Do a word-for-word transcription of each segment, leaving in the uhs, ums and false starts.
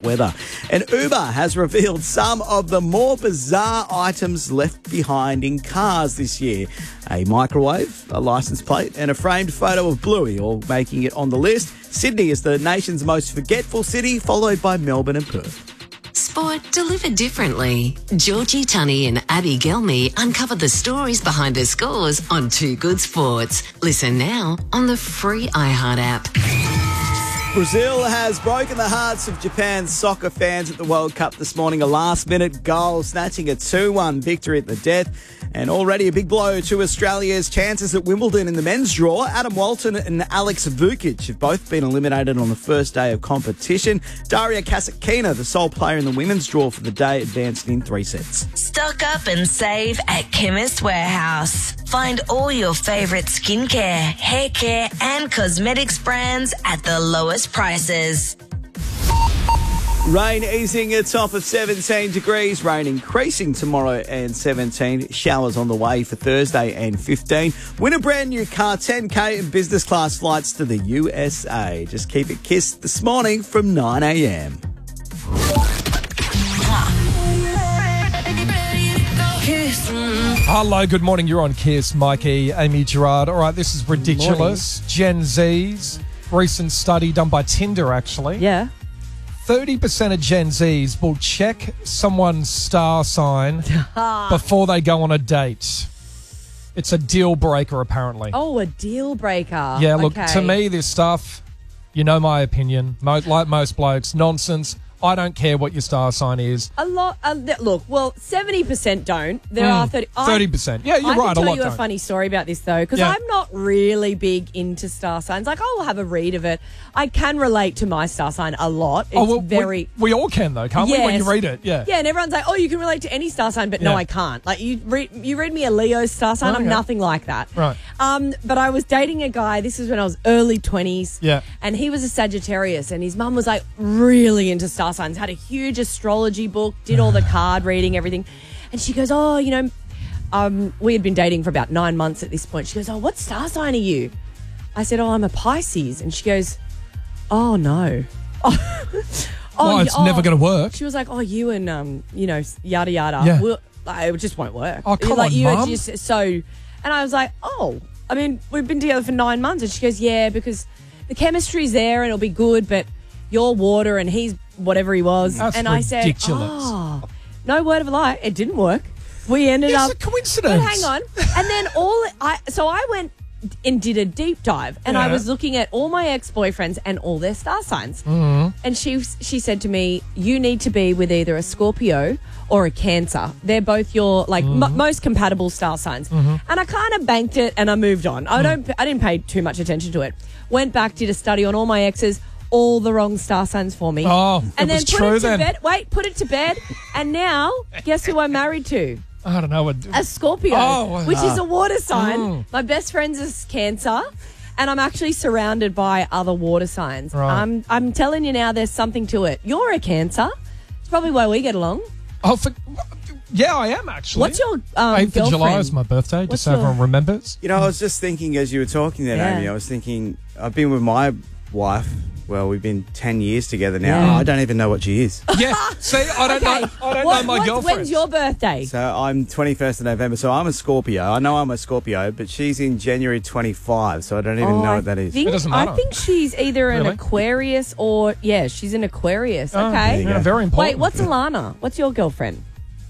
weather. And Uber has revealed some of the more bizarre items left behind in cars this year. A microwave, a license plate, and a framed photo of Bluey, all making it on the list. Sydney is the nation's most forgetful city, followed by Melbourne and Perth. Sport delivered differently. Georgie Tunney and Abby Gelmy uncover the stories behind the scores on Two Good Sports. Listen now on the free iHeart app. Brazil has broken the hearts of Japan's soccer fans at the World Cup this morning. A last-minute goal, snatching a two one victory at the death. And already a big blow to Australia's chances at Wimbledon in the men's draw. Adam Walton and Alex Vukic have both been eliminated on the first day of competition. Daria Kasatkina, the sole player in the women's draw for the day, advanced in three sets. Stock up and save at Chemist Warehouse. Find all your favourite skincare, hair care and cosmetics brands at the lowest prices. Rain easing a top of seventeen degrees. Rain increasing tomorrow and seventeen. Showers on the way for Thursday and fifteen. Win a brand new car, ten K and business class flights to the U S A. Just keep it kissed this morning from nine a.m. Hello, good morning. You're on Kiss, Mikey, Amy Gerard. All right, this is ridiculous. Gen Zs, recent study done by Tinder, actually. Yeah. thirty percent of Gen Zs will check someone's star sign before they go on a date. It's a deal breaker, apparently. Oh, a deal breaker. Yeah, look, okay. to me, this stuff, you know my opinion, mo- like most blokes, nonsense. I don't care what your star sign is. A lot. Uh, th- look, well, seventy percent don't. There Mm, are thirty. thirty percent. Yeah, you're I right. I A can tell lot you a don't. funny story about this, though, because Yeah. I'm not really big into star signs. Like, I'll have a read of it. I can relate to my star sign a lot. It's Oh, well, very... We, we all can, though, can't we, when you Yes. read it? Yeah. Yeah, and everyone's like, oh, you can relate to any star sign, but no, Yeah. I can't. Like, you read, you read me a Leo star sign, Okay. I'm nothing like that. Right. Um, but I was dating a guy, this is when I was early twenties, Yeah. and he was a Sagittarius, and his mum was, like, really into star signs, had a huge astrology book, did all the card reading, everything. And she goes, oh, you know, um, we had been dating for about nine months at this point. She goes, oh, what star sign are you? I said, oh, I'm a Pisces. And she goes, oh, no. Oh, Well, it's yeah, never going to work. She was like, oh, you and, um, you know, yada, yada. Yeah. We'll, like, it just won't work. Oh, come like, on, you are Mum. just so... And I was like, oh, I mean, we've been together for nine months. And she goes, yeah, because the chemistry's there and it'll be good, but you're water and he's whatever he was. That's and I said, ridiculous. oh, no word of a lie. It didn't work. We ended It's up... a coincidence. But hang on. And then all... I So I went and did a deep dive and I Yeah. was looking at all my ex-boyfriends and all their star signs. Mm-hmm. And she she said to me, you need to be with either a Scorpio or a Cancer. They're both your, like, Mm-hmm. m- most compatible star signs. And I kind of banked it and I moved on. Mm. I don't. I didn't pay too much attention to it. Went back, did a study on all my exes, all the wrong star signs for me. Oh, and it then was put true it to then. bed. Wait, put it to bed. And now, guess who I'm married to? I don't know. What, A Scorpio, Oh, which is ah. a water sign. Mm. My best friend's is Cancer, and I'm actually surrounded by other water signs. Right. I'm, I'm telling you now, there's something to it. You're a Cancer. It's probably why we get along. oh, for, yeah, I am, actually. What's your um, eighth of girlfriend? July is my birthday, What's just so your- everyone remembers. You know, I was just thinking as you were talking there, Yeah. Amy, I was thinking, I've been with my wife, well, we've been ten years together now. Yeah. I don't even know what she is. Yeah, see, I don't Okay. know. I don't What- know my what's- girlfriend. When's your birthday? So I'm twenty-first of November, so I'm a Scorpio. I know I'm a Scorpio, but she's in January twenty-five, so I don't even Oh, know I what that is. Think, It doesn't I matter. think she's either an Really? Aquarius or, yeah, she's an Aquarius. Oh, Okay. there you yeah, go. very important. Wait, what's Alana? What's your girlfriend?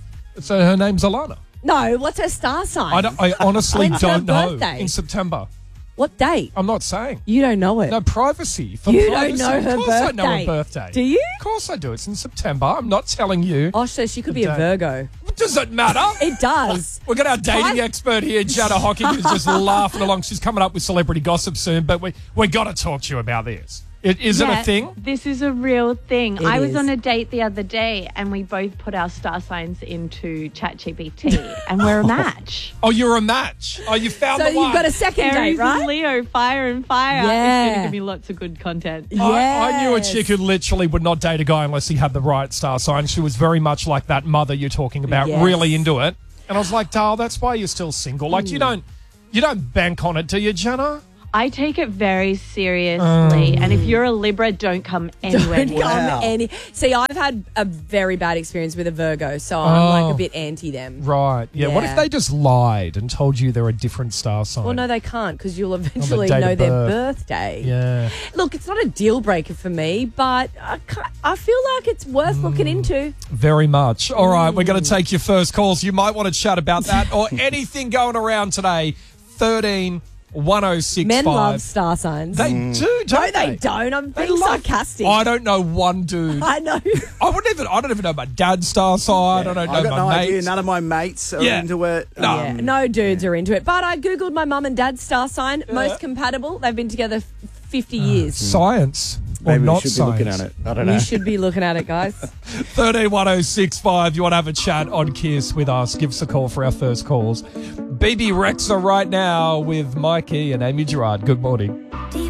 So her name's Alana. No, what's her star sign? I, don't, I honestly When's her don't know. birthday? In September. What date? I'm not saying. You don't know it. No, privacy. For You don't privacy. know her Of course I know her birthday. birthday. Do you? Of course I do. It's in September. I'm not telling you. Oh, so she could be a Date. Virgo. Does it matter? It does. We've got our dating Pri- expert here, Jana Hocking, who's just laughing along. She's coming up with celebrity gossip soon, but we we got to talk to you about this. It, is it Yeah, a thing? This is a real thing. It I was is. on a date the other day and we both put our star signs into ChatGPT and we're a match. Oh, you're a match. Oh, you found So the one. you've got a second date, Aries right? and Leo, fire and fire. Yeah. It's going to give me lots of good content. I, I knew a Yes. chick who literally would not date a guy unless he had the right star sign. She was very much like that mother you're talking about, Yes. really into it. And I was like, Dale, that's why you're still single. Like, Hmm. you don't you don't bank on it, do you, Jenna? I take it very seriously. And if you're a Libra, don't come anywhere Don't near come Wow. any. See, I've had a very bad experience with a Virgo, so I'm Oh. like a bit anti them. Right. Yeah. What if Yeah. they just lied and told you they're a different star sign? Well, no, they can't because you'll eventually date know of their birth. birthday. Yeah. Look, it's not a deal breaker for me, but I, ca- I feel like it's worth looking into. Very much. All right, we're going to take your first calls. You might want to chat about that or anything going around today. thirteen one oh six five. Men love star signs. They do, no, don't they they? don't. I'm They being love- sarcastic. I don't know one dude. I know. I wouldn't even. I don't even know my dad's star sign. I don't know I've got my no mates. idea. None of my mates are Yeah. into it. No. Yeah, no dudes are into it. But I Googled my mum and dad's star sign. Most compatible. They've been together f- fifty years. Science or Maybe we not should science. be looking at it. I don't know. You should be looking at it, guys. thirteen one oh six five. You want to have a chat on Kiss with us? Give us a call for our first calls. B B Rexa right now with Mikey and Amy Gerard. Good morning.